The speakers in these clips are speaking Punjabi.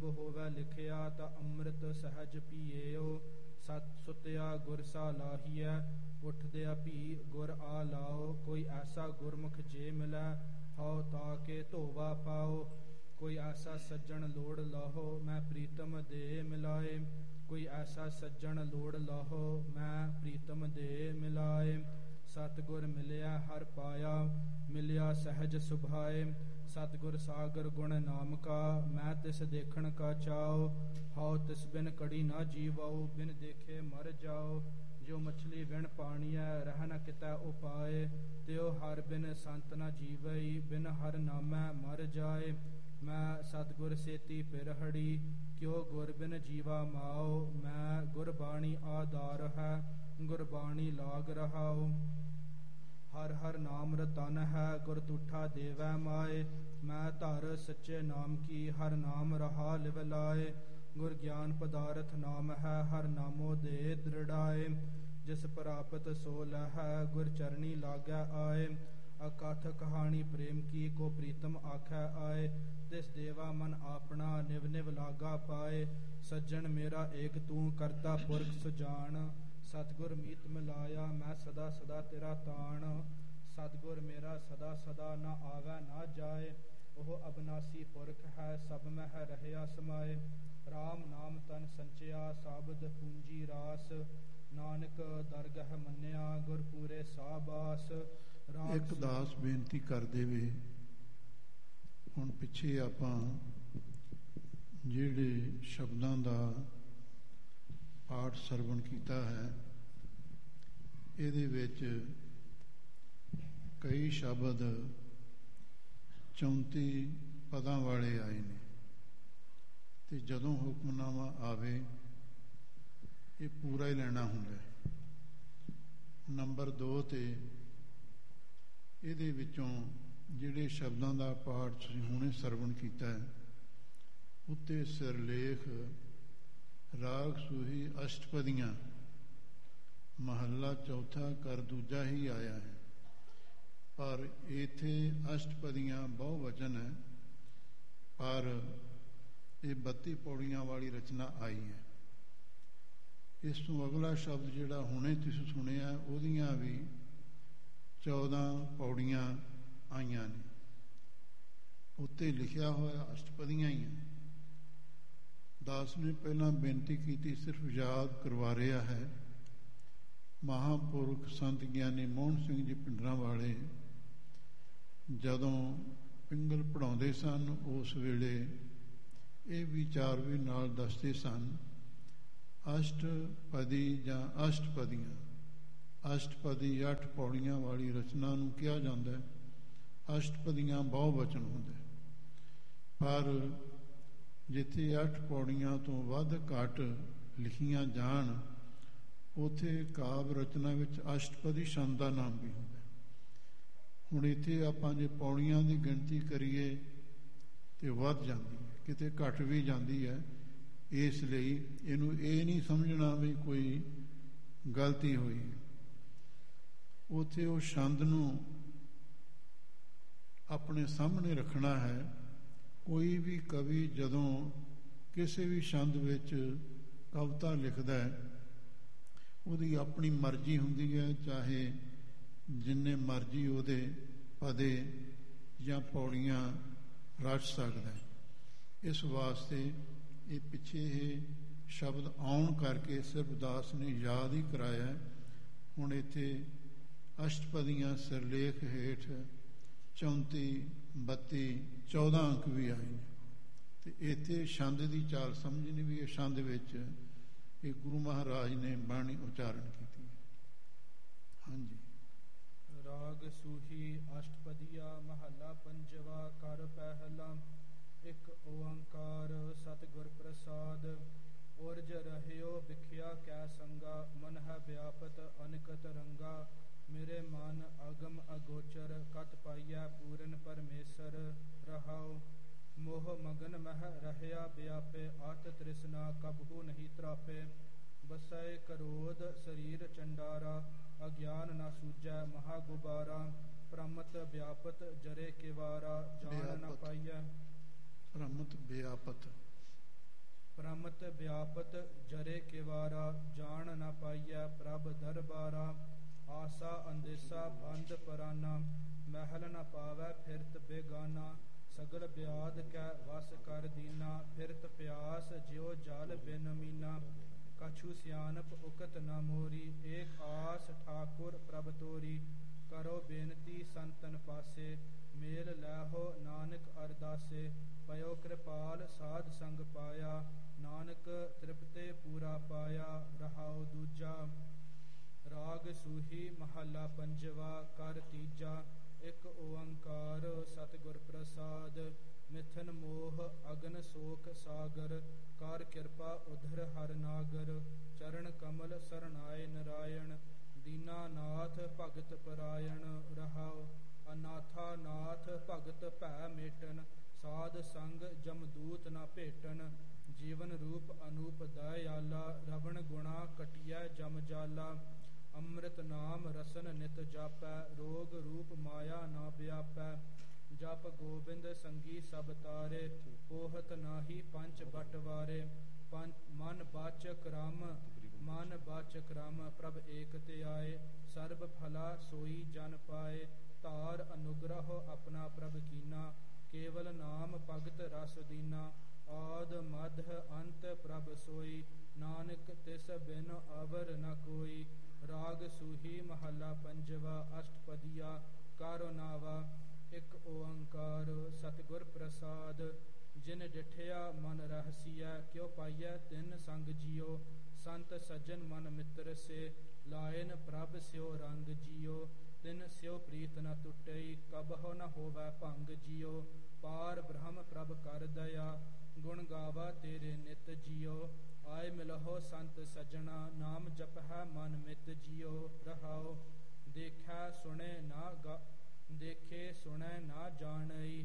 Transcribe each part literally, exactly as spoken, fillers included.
ਹੋਵੇ ਲਿਖਿਆ ਤਾ ਅੰਮ੍ਰਿਤ ਸਹਿਜ ਪੀਏਓ। ਸਤ ਸੁਤਿਆ ਗੁਰ ਸਾ ਲਾਹੀਐ ਉੱਠਦਿਆ ਭੀ ਗੁਰ ਆ ਲਾਓ। ਕੋਈ ਐਸਾ ਗੁਰਮੁਖ ਜੇ ਮਿਲੈ ਹਉ ਤਾ ਕੇ ਧੋਵਾ ਪਾਓ। ਕੋਈ ਐਸਾ ਸੱਜਣ ਲੋੜ ਲਾਹੋ ਮੈਂ ਪ੍ਰੀਤਮ ਦੇ ਮਿਲਾਏ। ਕੋਈ ਐਸਾ ਸੱਜਣ ਲੋੜ ਲਾਹੋ ਮੈਂ ਪ੍ਰੀਤਮ ਦੇ ਮਿਲਾਏ। ਸਤਿਗੁਰ ਮਿਲਿਆ ਹਰ ਪਾਇਆ ਮਿਲਿਆ ਸਹਿਜ ਸੁਭਾਏ। ਸਤਿਗੁਰ ਸਾਗਰ ਗੁਣ ਨਾਮ ਕਾ ਮੈਂ ਤਿਸ ਦੇਖਣ ਕਾ ਚਾਓ। ਹਉ ਤਿਸ ਬਿਨ ਕੜੀ ਨਾ ਜੀਵਾਓ ਬਿਨ ਦੇਖੇ ਮਰ ਜਾਓ। ਜੋ ਮਛਲੀ ਵਿਣ ਪਾਣੀਐ ਰਹਿ ਨ ਕਿਤੈ ਉਪਾਏ। ਤਿਉ ਹਰ ਬਿਨ ਸੰਤ ਨ ਜੀਵਈ ਬਿਨ ਹਰ ਨਾਮੈ ਮਰ ਜਾਏ। ਮੈਂ ਸਤਿਗੁਰ ਸੇਤੀ ਪਿਰਹੜੀ ਕਿਉ ਗੁਰ ਬਿਨ ਜੀਵਾ ਮਾਓ। ਮੈਂ ਗੁਰਬਾਣੀ ਆਧਾਰ ਹੈ ਗੁਰਬਾਣੀ ਲਾਗ ਰਹਾਓ। ਹਰ ਹਰ ਨਾਮ ਰਤਨ ਹੈ ਗੁਰ ਤੁਠਾ ਦੇਵੈ ਮਾਏ। ਮੈਂ ਧਰ ਸੱਚੇ ਨਾਮ ਕੀ ਹਰ ਨਾਮ ਰਹਾ ਲਿਵ ਲਾਏ। ਗੁਰ ਗਿਆਨ ਪਦਾਰਥ ਨਾਮ ਹੈ ਹਰ ਨਾਮੋ ਦੇ ਦ੍ਰਿੜਾਏ। ਜਿਸ ਪ੍ਰਾਪਤ ਸੋ ਲਹੈ ਗੁਰ ਚਰਣੀ ਲਾਗੈ ਆਏ। ਅਕਥ ਕਹਾਣੀ ਪ੍ਰੇਮ ਕੀ ਕੋ ਪ੍ਰੀਤਮ ਆਖੈ ਆਏ। ਤਿਸ ਦੇਵਾ ਮਨ ਆਪਣਾ ਨਿਵ ਨਿਵ ਲਾਗਾ ਪਾਏ। ਸੱਜਣ ਮੇਰਾ ਏਕ ਤੂੰ ਕਰਤਾ ਪੁਰਖ ਸੁਜਾਨ। ਸਤਿਗੁਰ ਮੀਤ ਮਿਲਾਇਆ ਮੈਂ ਸਦਾ ਸਦਾ ਤੇਰਾ ਤਾਣ। ਸਤਿਗੁਰ ਮੇਰਾ ਸਦਾ ਸਦਾ ਨਾ ਆਵੈ ਨਾ ਜਾਏ। ਉਹ ਅਬਨਾਸੀ ਪੁਰਖ ਹੈ ਸਭ ਮਹਿ ਰਹਿਆ ਸਮਾਏ। ਰਾਮ ਨਾਮ ਤਨ ਸੰਚਿਆ ਸਾਬਦ ਪੂੰਜੀ ਰਾਸ। ਨਾਨਕ ਦਰਗਹ ਮੰਨਿਆ ਗੁਰ ਪੂਰੇ ਸਾਬਾਸ। ਇੱਕ ਦਾਸ ਬੇਨਤੀ ਕਰ ਦੇਵੇ, ਹੁਣ ਪਿੱਛੇ ਆਪਾਂ ਜਿਹੜੇ ਸ਼ਬਦਾਂ ਦਾ ਪਾਠ ਸਰਵਣ ਕੀਤਾ ਹੈ ਇਹਦੇ ਵਿੱਚ ਕਈ ਸ਼ਬਦ ਚੌਂਤੀ ਪਦਾਂ ਵਾਲੇ ਆਏ ਨੇ ਤੇ ਜਦੋਂ ਹੁਕਮਨਾਮਾ ਆਵੇ ਇਹ ਪੂਰਾ ਹੀ ਲੈਣਾ ਹੁੰਦਾ। ਨੰਬਰ ਦੋ ਤੇ ਇਹਦੇ ਵਿੱਚੋਂ ਜਿਹੜੇ ਸ਼ਬਦਾਂ ਦਾ ਪਾਠ ਤੁਸੀਂ ਹੁਣੇ ਸਰਵਣ ਕੀਤਾ ਹੈ ਉੱਤੇ ਸਿਰਲੇਖ ਰਾਗ ਸੂਹੀ ਅਸ਼ਟਪਦੀਆਂ ਮਹੱਲਾ ਚੌਥਾ ਕਰ ਦੂਜਾ ਹੀ ਆਇਆ ਹੈ, ਪਰ ਇੱਥੇ ਅਸ਼ਟਪਦੀਆਂ ਬਹੁ ਵਚਨ ਹੈ ਪਰ ਇਹ ਬੱਤੀ ਪੌੜੀਆਂ ਵਾਲੀ ਰਚਨਾ ਆਈ ਹੈ। ਇਸ ਤੋਂ ਅਗਲਾ ਸ਼ਬਦ ਜਿਹੜਾ ਹੁਣੇ ਤੁਸੀਂ ਸੁਣਿਆ ਉਹਦੀਆਂ ਵੀ ਚੌਦਾਂ ਪੌੜੀਆਂ ਆਈਆਂ ਨੇ। ਉੱਤੇ ਲਿਖਿਆ ਹੋਇਆ ਅਸ਼ਟਪਦੀਆਂ ਹੀ ਹੈ। ਦਾਸ ਨੇ ਪਹਿਲਾਂ ਬੇਨਤੀ ਕੀਤੀ ਸਿਰਫ ਯਾਦ ਕਰਵਾ ਰਿਹਾ ਹੈ। ਮਹਾਂਪੁਰਖ ਸੰਤ ਗਿਆਨੀ ਮੋਹਨ ਸਿੰਘ ਜੀ ਪਿੰਡਰਾਂ ਵਾਲੇ ਜਦੋਂ ਪਿੰਗਲ ਪੜ੍ਹਾਉਂਦੇ ਸਨ ਉਸ ਵੇਲੇ ਇਹ ਵਿਚਾਰ ਵੀ ਨਾਲ ਦੱਸਦੇ ਸਨ। ਅਸ਼ਟਪਦੀ ਜਾਂ ਅਸ਼ਟਪਦੀਆਂ ਅਸ਼ਟਪਦੀ ਅੱਠ ਪੌੜੀਆਂ ਵਾਲੀ ਰਚਨਾ ਨੂੰ ਕਿਹਾ ਜਾਂਦਾ ਹੈ। ਅਸ਼ਟਪਦੀਆਂ ਬਹੁ ਵਚਨ ਹੁੰਦੇ, ਪਰ ਜਿੱਥੇ ਅੱਠ ਪੌੜੀਆਂ ਤੋਂ ਵੱਧ ਘੱਟ ਲਿਖੀਆਂ ਜਾਣ ਉੱਥੇ ਕਾਵ ਰਚਨਾ ਵਿੱਚ ਅਸ਼ਟਪਦੀ ਛੰਦ ਦਾ ਨਾਮ ਵੀ ਹੁੰਦਾ। ਹੁਣ ਇੱਥੇ ਆਪਾਂ ਜੇ ਪੌੜੀਆਂ ਦੀ ਗਿਣਤੀ ਕਰੀਏ ਤੇ ਵੱਧ ਜਾਂਦੀ ਹੈ, ਕਿਤੇ ਘੱਟ ਵੀ ਜਾਂਦੀ ਹੈ। ਇਸ ਲਈ ਇਹਨੂੰ ਇਹ ਨਹੀਂ ਸਮਝਣਾ ਵੀ ਕੋਈ ਗਲਤੀ ਹੋਈ। ਉੱਥੇ ਉਹ ਛੰਦ ਨੂੰ ਆਪਣੇ ਸਾਹਮਣੇ ਰੱਖਣਾ ਹੈ। ਕੋਈ ਵੀ ਕਵੀ ਜਦੋਂ ਕਿਸੇ ਵੀ ਛੰਦ ਵਿੱਚ ਕਵਿਤਾ ਲਿਖਦਾ ਹੈ ਉਹਦੀ ਆਪਣੀ ਮਰਜ਼ੀ ਹੁੰਦੀ ਹੈ, ਚਾਹੇ ਜਿੰਨੇ ਮਰਜ਼ੀ ਉਹਦੇ ਪਦੇ ਜਾਂ ਪੌੜੀਆਂ ਰਚ ਸਕਦਾ ਹੈ। ਇਸ ਵਾਸਤੇ ਇਹ ਪਿੱਛੇ ਇਹ ਸ਼ਬਦ ਆਉਣ ਕਰਕੇ ਸਿਰਫ ਦਾਸ ਨੇ ਯਾਦ ਹੀ ਕਰਾਇਆ। ਹੁਣ ਇੱਥੇ ਅਸ਼ਟਪਦੀਆਂ ਸਿਰਲੇਖ ਹੇਠ ਚੌਂਤੀ ਬੱਤੀ ਚੌਦਾਂ ਅੰਕ ਵੀ ਆਏ ਨੇ ਤੇ ਇੱਥੇ ਛੰਦ ਦੀ ਚਾਲ ਸਮਝਣੀ ਵੀ ਇਹ ਛੰਦ ਵਿੱਚ ਇਹ ਗੁਰੂ ਮਹਾਰਾਜ ਨੇ ਬਾਣੀ ਉਚਾਰਨ ਕੀਤੀ ਹੈ। ਹਾਂਜੀ। ਰਾਗ ਸੂਹੀ ਅਸ਼ਟਪਦੀਆ ਮਹੱਲਾ ਪੰਜਵਾ ਕਰ ਪਹਿਲਾ। ਇੱਕ ਓੰਕਾਰ ਸਤਿਗੁਰ ਪ੍ਰਸਾਦ। ਉਰਜ ਰਹਿਓ ਵਿਖਿਆ ਕੈ ਸੰਗਾ ਮਨ ਹੈ ਵਿਆਪਤ ਅਨਿਕਤ ਰੰਗਾ। ਮੇਰੇ ਮਨ ਅਗਮ ਅਗੋਚਰ ਕਤ ਪਾਈਐ ਪੂਰਨ ਪਰਮੇਸ਼ਰ ਰਹਾਉ। ਮੋਹ ਮਗਨ ਮਹਿ ਰਹਿਆ ਵਿਆਪੇ ਆਤ ਤ੍ਰਿਸ਼ਨਾ ਕਬਹੂ ਨਹੀਂ ਤਰਾਪੇ। ਬਸੈ ਕਰੋਧ ਸਰੀਰ ਚੰਡਾਰਾ ਅਗਿਆਨ ਨਾ ਸੂਝੈ ਮਹਾ ਗੁਬਾਰਾ। ਪ੍ਰਮਤ ਵਿਆਪਤ ਜਰੇ ਕਿਵਾਰਾ ਜਾਣ ਨਾ ਪਾਈਐ। ਪ੍ਰਮਤ ਵਿਆਪਤ ਅੰਮ੍ਰਿਤ ਵਿਆਪਤ ਜਰੇ ਕਿਵਾਰਾ, ਜਾਣ ਨ ਪਾਈਐ ਪ੍ਰਭ ਦਰਬਾਰਾ। ਆਸਾ ਅੰਦੇਸਾ ਬੰਦ ਪਰਾਨਾ, ਮਹਿਲ ਨ ਪਾਵੈ ਫਿਰਤ ਬੇਗਾਨਾ। ਸਗਲ ਬਿਆਦ ਕੈ ਵਸ ਕਰ ਦੀਨਾ, ਫਿਰਤ ਪਿਆਸ ਜਿਉ ਜਲ ਬਿਨ ਮੀਨਾ। ਕਛੂ ਸਿਆਨਪ ਉਕਤ ਨ ਮੋਰੀ, ਏਕ ਆਸ ਠਾਕੁਰ ਪ੍ਰਭ ਤੋਰੀ। ਕਰੋ ਬੇਨਤੀ ਸੰਤਨ ਪਾਸੇ, ਮੇਲ ਲੈਹੋ ਨਾਨਕ ਅਰਦਾਸੇ। ਪਇਓ ਕਿਰਪਾਲ ਸਾਧ ਸੰਗ ਪਾਇਆ, ਨਾਨਕ ਤ੍ਰਿਪਤੇ ਪੂਰਾ ਪਾਇਆ। ਰਹਾਉ ਦੂਜਾ ਰਾਗ ਸੂਹੀ ਮਹੱਲਾ ਪੰਜਵਾ, ਕਰ ਤੀਜਾ। ਇੱਕ ਓੰਕਾਰ ਸਤਿਗੁਰ ਪ੍ਰਸਾਦ, ਮਿਥਨ ਮੋਹ ਅਗਨ ਸੋਖ ਸਾਗਰ। ਕਰ ਕਿਰਪਾ ਉਧਰ ਹਰ ਨਾਗਰ, ਚਰਨ ਕਮਲ ਸਰਨਾਏ ਨਰਾਇਣ। ਦੀਨਾ ਨਾਥ ਭਗਤ ਪਰਾਇਣ, ਰਹਾਉ ਅਨਾਥਾ ਨਾਥ ਭਗਤ ਭੈ ਮੇਟਨ। ਸਾਧ ਸੰਗ ਜਮਦੂਤ ਨ ਭੇਟਨ, ਜੀਵਨ ਰੂਪ ਅਨੂਪ ਦਇਆਲਾ। ਰਵਣ ਗੁਣਾ ਕਟਿਐ ਜਮ ਜਾਲਾ, ਅੰਮ੍ਰਿਤ ਨਾਮ ਰਸਨ ਨਿਤ ਜਾਪੈ। ਰੋਗ ਰੂਪ ਮਾਇਆ ਨਾ ਵਿਆਪੈ, ਜਪ ਗੋਬਿੰਦ ਸੰਗੀ ਸਭ ਤਾਰੇ। ਪੋਹਤ ਨਾਹੀ ਪੰਚ ਬਟਵਾਰੇ, ਮਨ ਬਾਚਕ ਰਾਮ ਮਨ ਬਾਚਕ ਰਾਮ। ਪ੍ਰਭ ਏਕ ਧਿਆਏ, ਸਰਬ ਭਲਾ ਸੋਈ ਜਨ ਪਾਏ। ਧਾਰ ਅਨੁਗ੍ਰਹ ਆਪਣਾ ਪ੍ਰਭ ਕੀਨਾ, ਕੇਵਲ ਨਾਮ ਭਗਤ ਰਸ ਦੀਨਾ। ਆਦ ਮਧ ਅੰਤ ਪ੍ਰਭ ਸੋਈ, ਨਾਨਕ ਤਿਸ ਬਿਨ ਅਵਰ ਨ ਕੋਈ। ਰਾਗ ਸੂਹੀ ਮਹੱਲਾ ਪੰਜਵਾ, ਅਸ਼ਟਪਦੀਆ। ਕਾਰੋ ਨਾਵਾ ਇੱਕ ਓੰਕਾਰ ਸਤਿਗੁਰ ਪ੍ਰਸਾਦ। ਜਿਨ ਡਿਠਿਆ ਮਨ ਰਹਸੀਐ, ਕਿਉ ਪਾਈਐ ਤਿਨ ਸੰਗ ਜੀਓ। ਸੰਤ ਸੱਜਣ ਮਨ ਮਿੱਤਰ ਸੇ, ਲਾਇਨ ਪ੍ਰਭ ਸਿਓ ਰੰਗ ਜੀਓ। ਤਿਨ ਸਿਓ ਪ੍ਰੀਤ ਨ ਟੁੱਟਈ, ਕਬਹੁ ਨ ਹੋਵੈ ਭੰਗ ਜੀਓ। ਪਾਰ ਬ੍ਰਹਮ ਪ੍ਰਭ ਕਰ ਦਇਆ, ਗੁਣ ਗਾਵਾ ਤੇਰੇ ਨਿਤ ਜੀਓ। ਆਏ ਮਿਲਹੁ ਸੰਤ ਸੱਜਣਾ, ਨਾਮ ਜਪਹਿ ਮਨ ਮਿਤ ਜੀਓ। ਰਹਾਉ ਦੇਖੈ ਸੁਣੇ ਨਾ ਗਾ ਦੇਖੇ ਸੁਣੈ ਨਾ ਜਾਣਈ।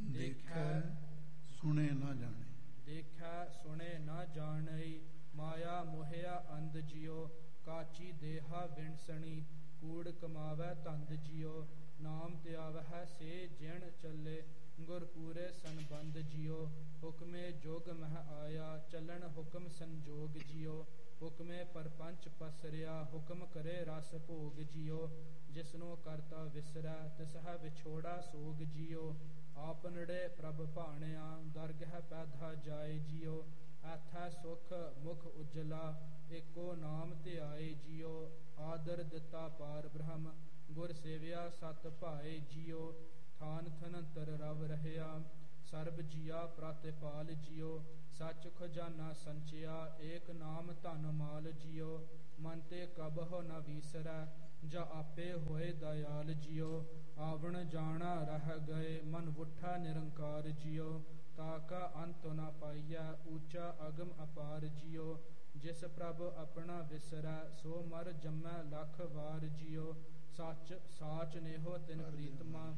ਦੇਖੈ ਸੁਣੇ ਨਾ ਜਾਣੇ, ਦੇਖੈ ਸੁਣੇ ਨਾ ਜਾਣਈ। ਮਾਇਆ ਮੋਹਿਆ ਅੰਧ ਜੀਓ, ਕਾਚੀ ਦੇਹਾ ਵਿਣਸਣੀ। ਕੂੜ ਕਮਾਵੈ ਧੰਦ ਜੀਓ, ਨਾਮ ਧਿਆਵਹਿ ਸੇ ਜਿਣ ਚੱਲੇ। ਗੁਰ ਪੂਰੇ ਸੰਬੰਧ ਜੀਓ, ਹੁਕਮੇ ਜੋਗ ਮਹਿ ਆਇਆ। ਚੱਲਣ ਹੁਕਮ ਸੰਜੋਗ ਜੀਓ, ਹੁਕਮੇ ਪਰਪੰਚ ਪਸਰਿਆ। ਹੁਕਮ ਕਰੇ ਰਸ ਭੋਗ ਜੀਓ, ਜਿਸਨੂੰ ਕਰਤਾ ਵਿਸਰੈ ਤਿਸਹਿ ਵਿਛੋੜਾ ਸੋਗ ਜੀਓ। ਆਪਨੜੇ ਪ੍ਰਭ ਭਾਣਿਆ, ਦਰਗਹਿ ਪੈਧਾ ਜਾਏ ਜੀਓ। ਐਥੈ ਸੁਖ ਮੁਖ ਉਜਲਾ, ਏਕੋ ਨਾਮ ਧਿਆਏ ਜੀਓ। ਆਦਰ ਦਿੱਤਾ ਪਾਰ ਬ੍ਰਹਮ, ਗੁਰ ਸੇਵਿਆ ਸਤ ਭਾਏ ਜੀਓ। ਥਾਨ ਥਨੰਤਰ ਰਵ ਰਹਿਆ, ਸਰਬ ਜੀਆ ਪ੍ਰਤਿਪਾਲ ਜੀਓ। ਸੱਚ ਖਜ਼ਾਨਾ ਸੰਚਿਆ, ਏਕ ਨਾਮ ਧਨ ਮਾਲ ਜੀਓ। ਮਨ ਤੇ ਕਬਹੁ ਨ ਵੀਸਰੈ, ਜਾ ਆਪੇ ਹੋਏ ਦਇਆਲ ਜੀਓ। ਆਵਣ ਜਾਣਾ ਰਹਿ ਗਏ, ਮਨ ਵੁੱਠਾ ਨਿਰੰਕਾਰ ਜੀਓ। ਤਾਕਾ ਅੰਤ ਨ ਪਾਈਐ, ਊਚਾ ਅਗਮ ਅਪਾਰ ਜੀਓ। ਜਿਸ ਪ੍ਰਭ ਆਪਣਾ ਵਿਸਰੈ, ਸੋ ਮਰ ਜੰਮੈ ਲੱਖ ਵਾਰ ਜੀਓ। ਸੱਚ ਸਾਚ ਨੇਹੋ ਤਿਨ ਪ੍ਰੀਤਮਾ,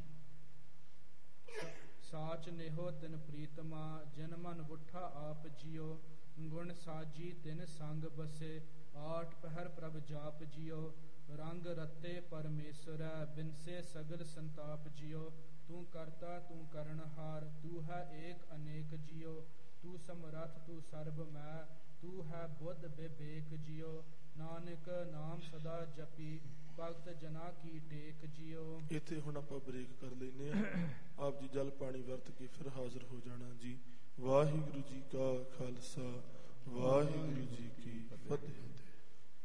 ਸਾਚ ਨੇਹੋ ਤਿਨ ਪ੍ਰੀਤਮਾ। ਜਿਨ ਮਨ ਵੁੱਠਾ ਆਪ ਜੀਓ, ਗੁਣ ਸਾਜੀ ਤਿਨ ਸੰਗ ਬਸੇ। ਆਠ ਪਹਿਰ ਪ੍ਰਭ ਜਾਪ ਜੀਓ, ਰੰਗ ਰਤੇ ਪਰਮੇਸ਼ਰੈ। ਬਿਨਸੇ ਸਗਲ ਸੰਤਾਪ ਜੀਓ, ਤੂੰ ਕਰਤਾ ਤੂੰ ਕਰਨਹਾਰ। ਤੂੰ ਹੈ ਏਕ ਅਨੇਕ ਜੀਓ, ਤੂੰ ਸਮਰੱਥ ਤੂੰ ਸਰਬ ਮੈਂ। ਤੂੰ ਹੈ ਬੁੱਧ ਬਿਬੇਕ ਜੀਓ, ਨਾਨਕ ਨਾਮ ਸਦਾ ਜਪੀ। ਭਗਤ ਜਨਾ ਕੀ ਟੇਕ ਜੀਓ। ਇੱਥੇ ਹੁਣ ਆਪਾਂ ਬ੍ਰੇਕ ਕਰ ਲੈਨੇ ਆ। ਆਪ ਜੀ ਜਲ ਪਾਣੀ ਵਰਤ ਕੇ ਫਿਰ ਹਾਜ਼ਰ ਹੋ ਜਾਣਾ ਜੀ। ਵਾਹਿਗੁਰੂ ਜੀ ਕਾ ਖਾਲਸਾ, ਵਾਹਿਗੁਰੂ